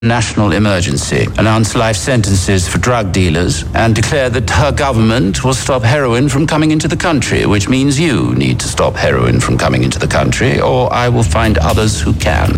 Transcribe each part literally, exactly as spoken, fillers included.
national emergency, announce life sentences for drug dealers, and declare that her government will stop heroin from coming into the country, which means you need to stop heroin from coming into the country, or I will find others who can.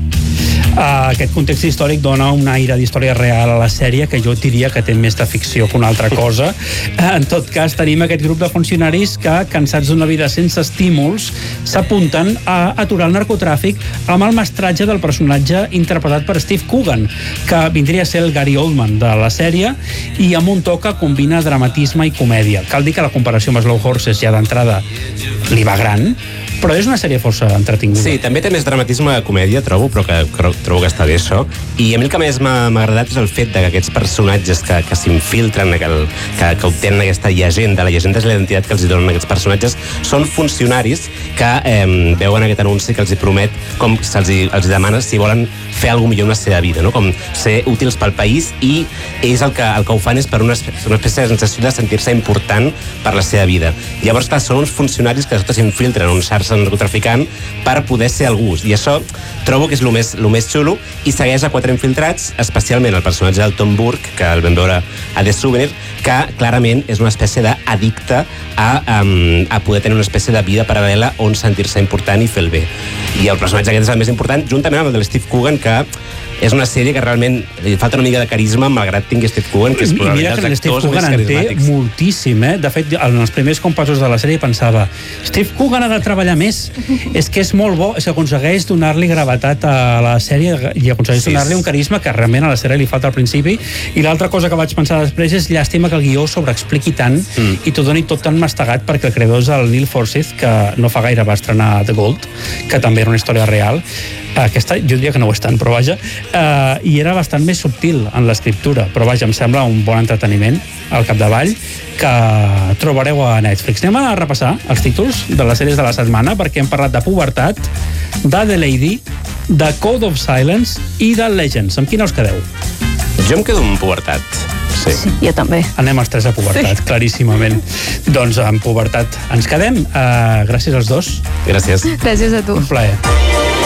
Uh, aquest context històric dona un aire d'història real a la sèrie que jo diria que té més de ficció que una altra cosa. Uh, en tot cas, tenim aquest grup de funcionaris que, cansats d'una vida sense estímuls, s'apunten a aturar el narcotràfic amb el mestratge del personatge interpretat per Steve Coogan, que vindria a ser el Gary Oldman de la sèrie, i amb un to que combina dramatisme i comèdia. Cal dir que la comparació amb Slow Horses ja d'entrada li va gran, però és una sèrie força entretinguda. Sí, també té més dramatisme de comèdia, trobo, però que, que trobo que està bé això. I a mi el que més m'ha agradat és el fet de que aquests personatges que, que s'infiltren, que, el, que, que obtenen aquesta llegenda, la llegenda és la identitat que els donen aquests personatges, són funcionaris que eh, veuen aquest anunci que els hi promet, com se'ls hi, els hi demana si volen fer alguna millor en la seva vida, no? Com ser útils pel país, i ells el que, el que ho fan és per una espècie, una espècie de sensació de sentir-se important per la seva vida. Llavors, clar, són uns funcionaris que s'infiltren en un xarxa narcotraficant per poder ser algú, i això trobo que és el més, el més xulo, i segueix a quatre infiltrats, especialment el personatge del Tom Burke, que el vam veure a The Souvenir, que clarament és una espècie d'addicte a, um, a poder tenir una espècie de vida paral·lela on sentir-se important i fer el bé. I el personatge aquest és el més important, juntament amb el de Steve Coogan, que és una sèrie que realment li falta una mica de carisma, malgrat tingui Steve Coogan, que és probablement dels actors més carismàtics. Moltíssim, eh? De fet, en els primers compassos de la sèrie pensava Steve Coogan ha de treballar més. És que és molt bo, és que aconsegueix donar-li gravetat a la sèrie i aconsegueix sí, donar-li un carisma que realment a la sèrie li falta al principi. I l'altra cosa que vaig pensar després és llàstima que el guió sobreexpliqui tant mm. i t'ho doni tot tan mastegat, perquè el creador és el Neil Forsyth, que no fa gaire va estrenar The Gold, que també era una història real. Aquesta, jo diria que no ho és tant, però vaja, uh, i era bastant més subtil en l'escriptura, però vaja, em sembla un bon entreteniment al capdavall que trobareu a Netflix. Anem a repassar els títols de les sèries de la setmana, perquè hem parlat de Pubertat, de The Lady, de Code of Silence i de Legends. Amb quina us quedeu? Jo em quedo amb Pubertat. Sí. Sí, jo també. Anem els tres a Pubertat, sí. Claríssimament. Doncs amb Pubertat ens quedem. Uh, gràcies als dos. Gràcies. Gràcies a tu. Un plaer.